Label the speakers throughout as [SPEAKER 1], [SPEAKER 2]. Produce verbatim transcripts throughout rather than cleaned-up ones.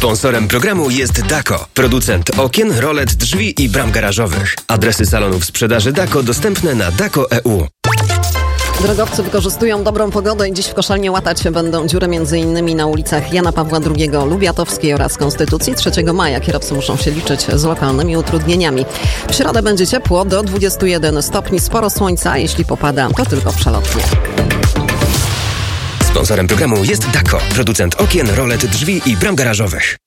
[SPEAKER 1] Sponsorem programu jest Dako, producent okien, rolet, drzwi i bram garażowych. Adresy salonów sprzedaży Dako dostępne na dako kropka e u.
[SPEAKER 2] Drogowcy wykorzystują dobrą pogodę i dziś w Koszalinie łatać się będą dziury między innymi na ulicach Jana Pawła drugiego, Lubiatowskiej oraz Konstytucji. trzeciego maja kierowcy muszą się liczyć z lokalnymi utrudnieniami. W środę będzie ciepło do dwudziestu jeden stopni, sporo słońca, a jeśli popada, to tylko przelotnie.
[SPEAKER 1] Sponsorem programu jest Dako, producent okien, rolet, drzwi i bram garażowych.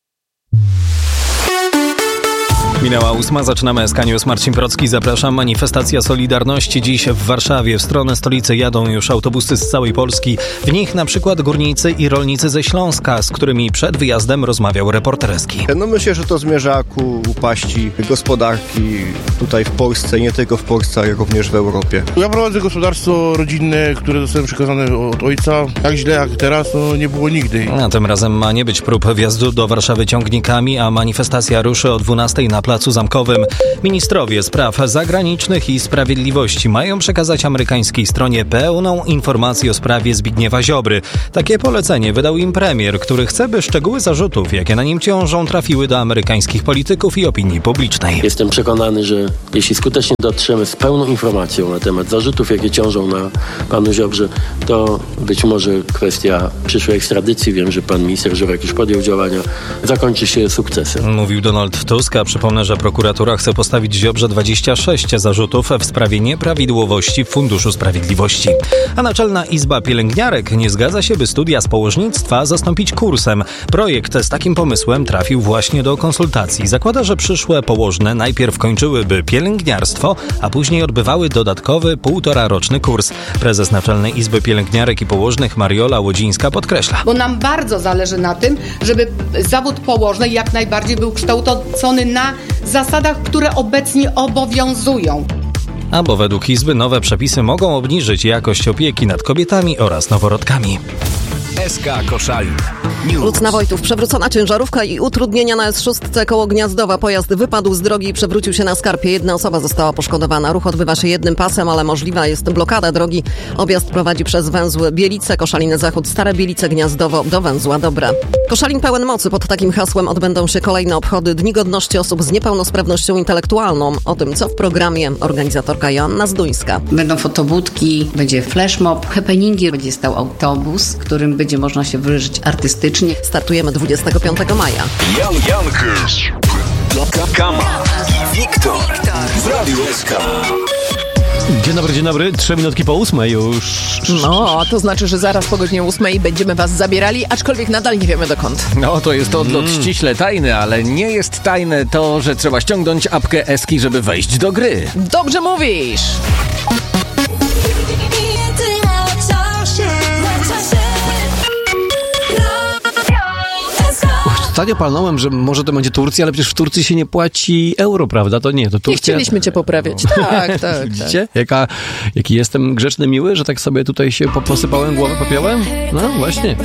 [SPEAKER 3] Minęła ósma, zaczynamy S K News. Marcin Procki, zapraszam. Manifestacja Solidarności dziś w Warszawie. W stronę stolicy jadą już autobusy z całej Polski. W nich na przykład górnicy i rolnicy ze Śląska, z którymi przed wyjazdem rozmawiał reporter S K.
[SPEAKER 4] No myślę, że to zmierza ku upaści gospodarki tutaj w Polsce, nie tylko w Polsce, ale również w Europie.
[SPEAKER 5] Ja prowadzę gospodarstwo rodzinne, które zostało przekazane od ojca. Tak źle jak teraz, to nie było nigdy.
[SPEAKER 3] A tym razem ma nie być prób wjazdu do Warszawy ciągnikami, a manifestacja ruszy o dwunastej na Placu Zamkowym. Ministrowie spraw zagranicznych i sprawiedliwości mają przekazać amerykańskiej stronie pełną informację o sprawie Zbigniewa Ziobry. Takie polecenie wydał im premier, który chce, by szczegóły zarzutów, jakie na nim ciążą, trafiły do amerykańskich polityków i opinii publicznej.
[SPEAKER 6] Jestem przekonany, że jeśli skutecznie dotrzemy z pełną informacją na temat zarzutów, jakie ciążą na panu Ziobrze, to być może kwestia przyszłej ekstradycji, wiem, że pan minister Żurek już podjął działania, zakończy się sukcesem.
[SPEAKER 3] Mówił Donald Tusk, a przypomnę, że prokuratura chce postawić Ziobrze dwadzieścia sześć zarzutów w sprawie nieprawidłowości w Funduszu Sprawiedliwości. A Naczelna Izba Pielęgniarek nie zgadza się, by studia z położnictwa zastąpić kursem. Projekt z takim pomysłem trafił właśnie do konsultacji. Zakłada, że przyszłe położne najpierw kończyłyby pielęgniarstwo, a później odbywały dodatkowy półtoraroczny kurs. Prezes Naczelnej Izby Pielęgniarek i Położnych Mariola Łodzińska podkreśla.
[SPEAKER 7] Bo nam bardzo zależy na tym, żeby zawód położnej jak najbardziej był kształcony na zasadach, które obecnie obowiązują.
[SPEAKER 3] A bo według Izby nowe przepisy mogą obniżyć jakość opieki nad kobietami oraz noworodkami.
[SPEAKER 1] S K Koszalin.
[SPEAKER 2] Lucna Wojtów, przewrócona ciężarówka i utrudnienia na S sześć koło Gniazdowa. Pojazd wypadł z drogi i przewrócił się na skarpie. Jedna osoba została poszkodowana. Ruch odbywa się jednym pasem, ale możliwa jest blokada drogi. Objazd prowadzi przez węzły Bielice, Koszalin Zachód, Stare Bielice, Gniazdowo do węzła Dobra. Koszalin pełen mocy. Pod takim hasłem odbędą się kolejne obchody Dni Godności Osób z Niepełnosprawnością Intelektualną. O tym, co w programie, organizatorka Joanna Zduńska.
[SPEAKER 8] Będą fotobudki, będzie flashmob, happeningi, będzie stał autobus, którym będzie można się wyrazić artystycznie.
[SPEAKER 2] Startujemy dwudziestego piątego maja.
[SPEAKER 1] Jan Jankers, Kama i Wiktor w Radiu S K.
[SPEAKER 9] Dzień dobry, dzień dobry. Trzy minutki po ósmej już.
[SPEAKER 10] No, to znaczy, że zaraz po godzinie ósmej będziemy was zabierali, aczkolwiek nadal nie wiemy dokąd.
[SPEAKER 9] No, to jest odlot mm. ściśle tajny, ale nie jest tajne to, że trzeba ściągnąć apkę Eski, żeby wejść do gry.
[SPEAKER 10] Dobrze mówisz!
[SPEAKER 9] Ostatnio palnąłem, że może to będzie Turcja, ale przecież w Turcji się nie płaci euro, prawda? To nie, to Turcja...
[SPEAKER 10] Nie chcieliśmy cię poprawiać. Tak, tak, tak.
[SPEAKER 9] Widzicie? Jaka, jaki jestem grzeczny, miły, że tak sobie tutaj się posypałem głowę, popiałem? No właśnie.